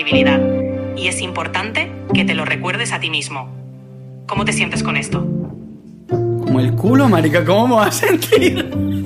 credibilidad. Y es importante que te lo recuerdes a ti mismo. ¿Cómo te sientes con esto? Como el culo, marica, ¿cómo me vas a sentir?